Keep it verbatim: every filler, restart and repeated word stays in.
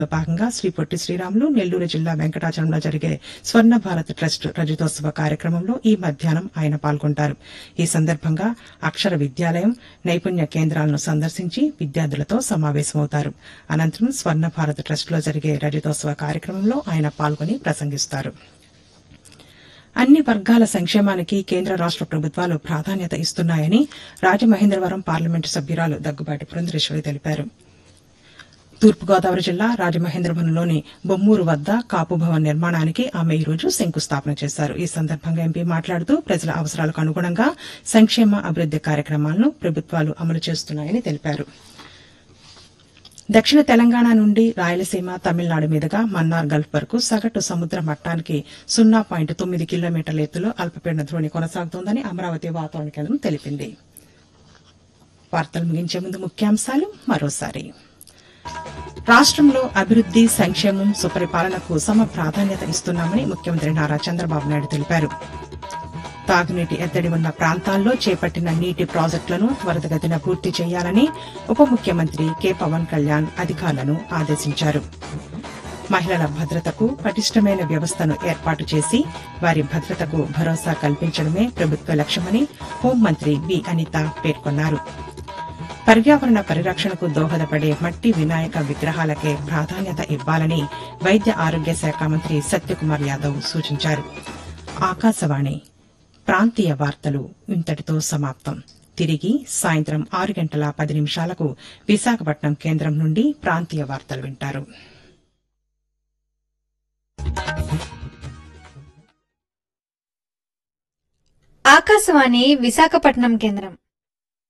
భాగంగా శ్రీ పొట్టి శ్రీరాములు నెల్లూరు జిల్లా వెంకటాచలంలో జరిగే స్వర్ణ భారత్ ట్రస్ట్ రజతోత్సవ కార్యక్రమంలో ఈ మధ్యాహ్నం ఆయన పాల్గొంటారు. ఈ సందర్భంగా అక్షర విద్యాలయం, నైపుణ్య కేంద్రాలను సందర్శించి విద్యార్థులతో సమావేశమవుతారు. అనంతరం స్వర్ణ భారత్ ట్రస్టులో జరిగే రజతోత్సవ కార్యక్రమంలో ఆయన పాల్గొని ప్రసంగిస్తారు. అన్ని వర్గాల సంక్షేమానికి కేంద్ర రాష్ట ప్రభుత్వాలు ప్రాధాన్యత ఇస్తున్నాయని రాజమహేంద్రవరం పార్లమెంటు సభ్యురాలు దగ్గుబాటి పురంధరేశ్వరి తెలిపారు. తూర్పుగోదావరి జిల్లా రాజమహేంద్రవరంలోని బొమ్మూరు వద్ద కాపు భవన్ నిర్మాణానికి ఆమె ఈ రోజు శంకుస్థాపన చేశారు. ఈ సందర్భంగా ఎంపీ మాట్లాడుతూ ప్రజల అవసరాలకు అనుగుణంగా సంక్షేమ అభివృద్ది కార్యక్రమాలను ప్రభుత్వాలు అమలు చేస్తున్నాయని తెలిపారు. దక్షిణ తెలంగాణ నుండి రాయలసీమ, తమిళనాడు మీదుగా మన్నార్ గల్ఫ్ వరకు సగటు సముద్ర మట్టానికి సున్నా పాయింట్ తొమ్మిది కిలోమీటర్ల ఎత్తులో అల్పపీడన ద్రోణి కొనసాగుతోందని అమరావతి వాతావరణ కేంద్రం తెలిపింది. వార్తలు ముగించే ముందు ముఖ్యాంశాలు మరోసారి. రాష్టంలో అభివృద్ది, సంక్షేమం, సుపరిపాలనకు సమ ప్రాధాన్యత ఇస్తున్నామని ముఖ్యమంత్రి నారా చంద్రబాబు నాయుడు తెలిపారు. తాగునీటి ఎద్దడి ఉన్న ప్రాంతాల్లో చేపట్టిన నీటి ప్రాజెక్టులను త్వరితగతిన పూర్తి చేయాలని ఉప ముఖ్యమంత్రి కె పవన్ కళ్యాణ్ అధికారులను ఆదేశించారు. మహిళల భద్రతకు పటిష్టమైన వ్యవస్థను ఏర్పాటు చేసి వారి భద్రతకు భరోసా కల్పించడమే ప్రభుత్వ లక్ష్యమని హోంమంత్రి వి అనిత పేర్కొన్నారు. పర్యావరణ పరిరక్షణకు దోహదపడే మట్టి వినాయక విగ్రహాలకే ప్రాధాన్యత ఇవ్వాలని వైద్య ఆరోగ్య శాఖ మంత్రి సత్యకుమార్ యాదవ్ సూచించారు. ఆకాశవాణి ప్రాంతీయ వార్తలు ఇంతటితో సమాప్తం. తిరిగి సాయంత్రం ఆరు గంటల పది నిమిషాలకు విశాఖపట్నం కేంద్రం నుండి ప్రాంతీయ వార్తలు వింటారు. ఆకాశవాణి విశాఖపట్నం కేంద్రం.